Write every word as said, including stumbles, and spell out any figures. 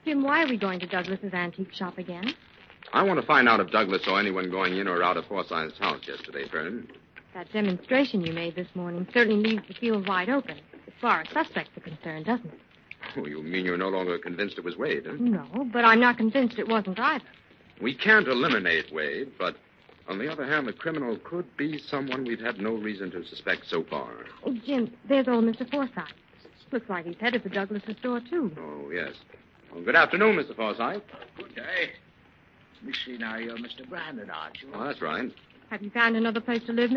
Jim, why are we going to Douglas's antique shop again? I want to find out if Douglas saw anyone going in or out of Forsythe's house yesterday, Fern. That demonstration you made this morning certainly leaves the field wide open, as far as suspects are concerned, doesn't it? Oh, you mean you're no longer convinced it was Wade, huh? No, but I'm not convinced it wasn't either. We can't eliminate Wade, but on the other hand, the criminal could be someone we've had no reason to suspect so far. Oh, Jim, there's old Mister Forsythe. Looks like he's headed for Douglas's store, too. Oh, yes. Well, good afternoon, Mister Forsythe. Good day. Let me see now, you're Mister Brandon, aren't you? Oh, that's right. Have you found another place to live,